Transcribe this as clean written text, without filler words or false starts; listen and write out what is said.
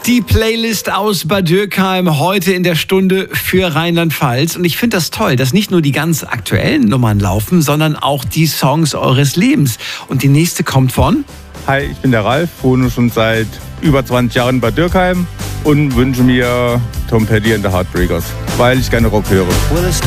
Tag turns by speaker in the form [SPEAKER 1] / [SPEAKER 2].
[SPEAKER 1] Die Playlist aus Bad Dürkheim heute in der Stunde für Rheinland-Pfalz. Und ich finde das toll, dass nicht nur die ganz aktuellen Nummern laufen, sondern auch die Songs eures Lebens. Und die nächste kommt von?
[SPEAKER 2] Hi, ich bin der Ralf, wohne schon seit über 20 Jahren in Bad Dürkheim und wünsche mir Tom Petty and the Heartbreakers, weil ich gerne Rock höre.